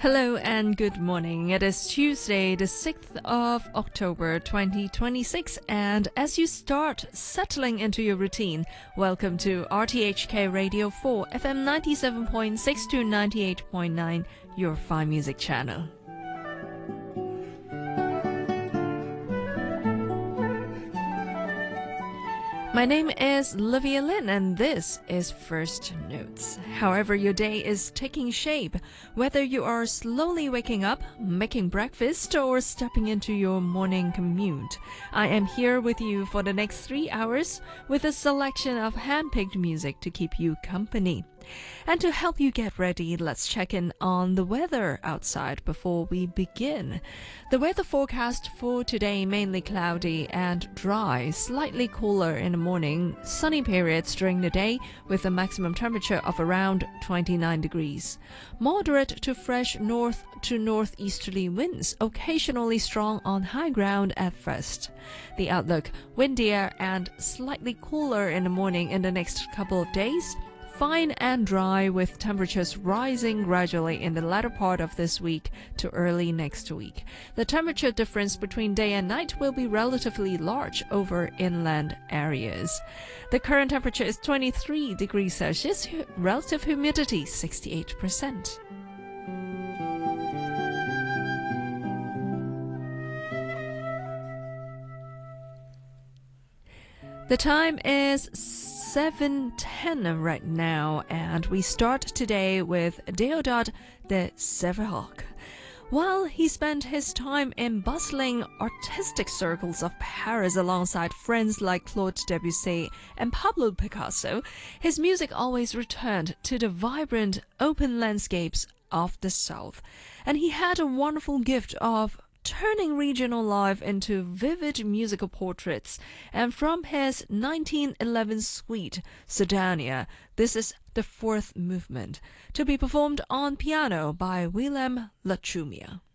Hello and good morning. It is Tuesday, the 6th of October 2026, and as you start settling into your routine, welcome to RTHK Radio 4 FM 97.6 to 98.9, your fine music channel. My name is Livia Lin, and this is First Notes. However your day is taking shape, whether you are slowly waking up, making breakfast, or stepping into your morning commute, I am here with you for the next 3 hours with a selection of hand-picked music to keep you company. And to help you get ready, let's check in on the weather outside before we begin. The weather forecast for today mainly cloudy and dry, slightly cooler in the morning, sunny periods during the day with a maximum temperature of around 29 degrees. Moderate to fresh north to northeasterly winds, occasionally strong on high ground at first. The outlook, windier and slightly cooler in the morning in the next couple of days. Fine and dry with temperatures rising gradually in the latter part of this week to early next week. The temperature difference between day and night will be relatively large over inland areas. The current temperature is 23 degrees Celsius, relative humidity 68%. The time is 7:10 right now, and we start today with Deodat de Séverac. While he spent his time in bustling artistic circles of Paris alongside friends like Claude Debussy and Pablo Picasso, his music always returned to the vibrant, open landscapes of the South. And he had a wonderful gift of turning regional life into vivid musical portraits. And from his 1911 suite, Sedania, this is the fourth movement, to be performed on piano by Willem Lachumia.